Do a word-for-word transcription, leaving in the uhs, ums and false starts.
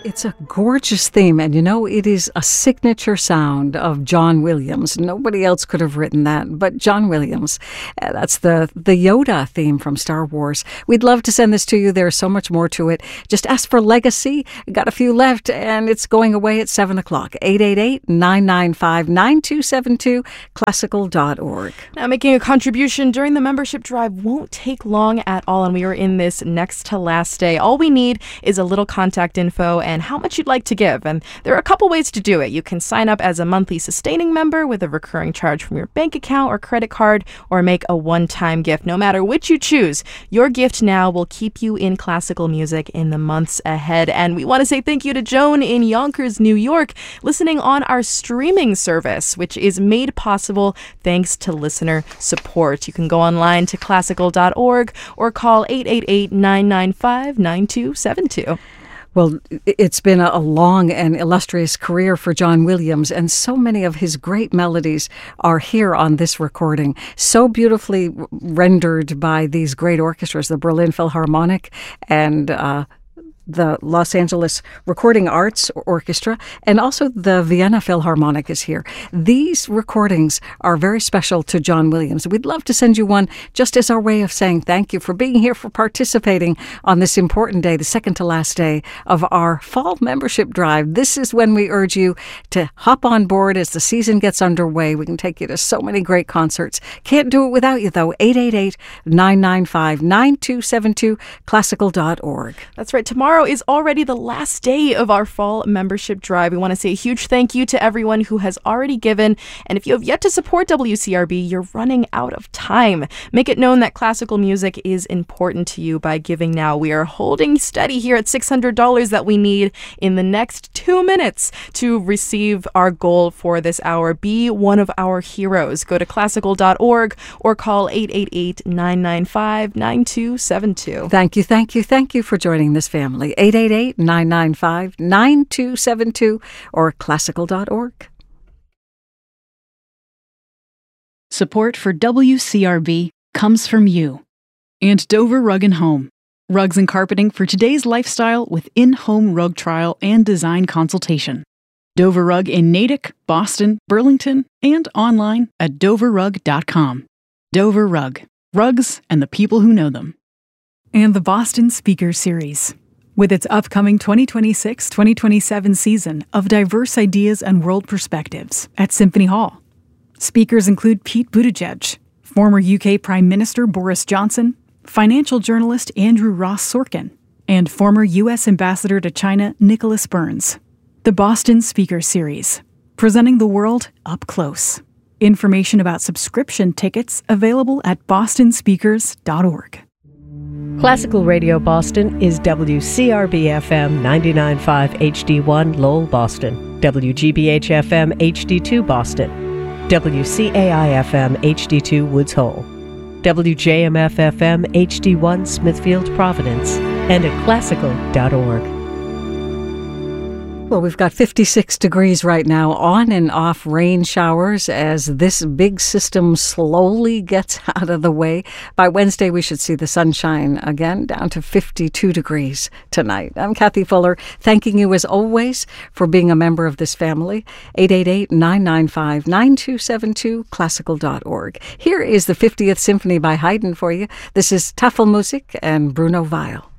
It's a gorgeous theme, and you know, it is a signature sound of John Williams. Nobody else could have written that but John Williams. Uh, that's the, the Yoda theme from Star Wars. We'd love to send this to you. There's so much more to it. Just ask for Legacy. Got a few left, and it's going away at seven o'clock. eight eight eight, nine nine five, nine two seven two, classical dot org. Now, making a contribution during the membership drive won't take long at all, and we are in this next to last day. All we need is a little contact info and how much you'd like to give. And there are a couple ways to do it. You can sign up as a monthly sustaining member with a recurring charge from your bank account or credit card, or make a one-time gift. No matter which you choose, your gift now will keep you in classical music in the months ahead. And we want to say thank you to Joan in Yonkers, New York, listening on our streaming service, which is made possible thanks to listener support. You can go online to classical dot org or call eight eight eight, nine nine five, nine two seven two. Well, it's been a long and illustrious career for John Williams, and so many of his great melodies are here on this recording, so beautifully rendered by these great orchestras, the Berlin Philharmonic and uh, the Los Angeles Recording Arts Orchestra, and also the Vienna Philharmonic is here. These recordings are very special to John Williams. We'd love to send you one just as our way of saying thank you for being here, for participating on this important day, the second to last day of our fall membership drive. This is when we urge you to hop on board as the season gets underway. We can take you to so many great concerts. Can't do it without you, though. eight eight eight, nine nine five, nine two seven two, classical dot org. That's right. Tomorrow is already the last day of our fall membership drive. We want to say a huge thank you to everyone who has already given. And if you have yet to support W C R B, you're running out of time. Make it known that classical music is important to you by giving now. We are holding steady here at six hundred dollars that we need in the next two minutes to receive our goal for this hour. Be one of our heroes. Go to classical dot org or call eight eight eight, nine nine five, nine two seven two. Thank you, thank you, thank you for joining this family. eight eight eight, nine nine five, nine two seven two or classical dot org. Support for W C R B comes from you and Dover Rug and Home. Rugs and carpeting for today's lifestyle with in-home rug trial and design consultation. Dover Rug in Natick, Boston, Burlington, and online at dover rug dot com. Dover Rug. Rugs and the people who know them. And the Boston Speaker Series, with its upcoming twenty twenty-six twenty twenty-seven season of diverse ideas and world perspectives at Symphony Hall. Speakers include Pete Buttigieg, former U K Prime Minister Boris Johnson, financial journalist Andrew Ross Sorkin, and former U S Ambassador to China Nicholas Burns. The Boston Speaker Series, presenting the world up close. Information about subscription tickets available at boston speakers dot org. Classical Radio Boston is W C R B F M ninety-nine point five H D one Lowell, Boston, W G B H F M H D two Boston, W C A I F M H D two Woods Hole, W J M F F M H D one Smithfield, Providence, and at classical dot org. Well, we've got fifty-six degrees right now, on and off rain showers as this big system slowly gets out of the way. By Wednesday, we should see the sunshine again, down to fifty-two degrees tonight. I'm Kathy Fuller, thanking you as always for being a member of this family. eight eight eight, nine nine five, nine two seven two, classical dot org. Here is the fiftieth Symphony by Haydn for you. This is Tafelmusik and Bruno Weil.